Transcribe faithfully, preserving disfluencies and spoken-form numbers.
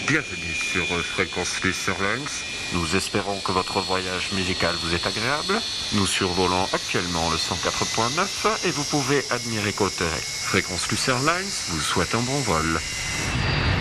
Bienvenue sur euh, Fréquence Plus Airlines. Nous espérons que votre voyage musical vous est agréable. Nous survolons actuellement le cent quatre point neuf et vous pouvez admirer côté. Fréquence Plus Airlines vous souhaite un bon vol.